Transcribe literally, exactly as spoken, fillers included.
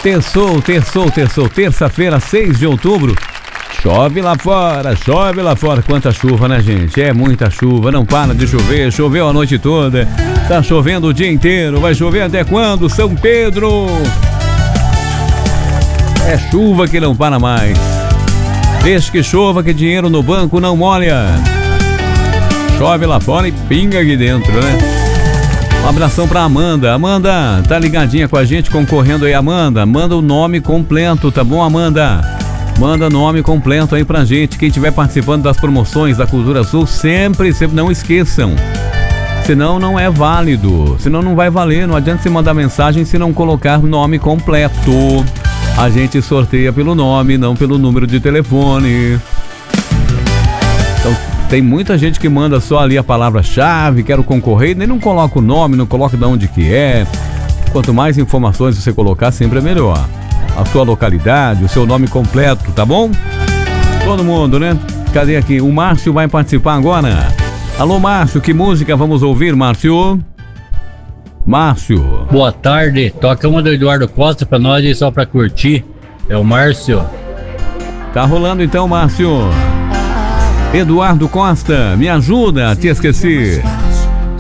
Terçou, terçou, terçou, terça-feira, seis de outubro. Chove lá fora, chove lá fora. Quanta chuva, né, gente? É muita chuva, não para de chover. Choveu a noite toda. Tá chovendo o dia inteiro. Vai chover até quando, São Pedro? É chuva que não para mais. Deixa que chova, que dinheiro no banco não molha. Chove lá fora e pinga aqui dentro, né? Um abração pra Amanda. Amanda, tá ligadinha com a gente, concorrendo aí, Amanda? Manda o nome completo, tá bom, Amanda? Manda nome completo aí pra gente. Quem estiver participando das promoções da Cultura Sul, sempre, sempre não esqueçam. Senão não é válido. Senão não vai valer. Não adianta você mandar mensagem se não colocar nome completo. A gente sorteia pelo nome, não pelo número de telefone. Então, tem muita gente que manda só ali a palavra-chave, quero concorrer, nem não coloca o nome, não coloca de onde que é. Quanto mais informações você colocar, sempre é melhor. A sua localidade, o seu nome completo, tá bom? Todo mundo, né? Cadê aqui? O Márcio vai participar agora. Alô, Márcio, que música vamos ouvir, Márcio? Márcio. Boa tarde, toca uma do Eduardo Costa pra nós e só pra curtir. É o Márcio. Tá rolando então, Márcio. Eduardo Costa, me ajuda a te esquecer.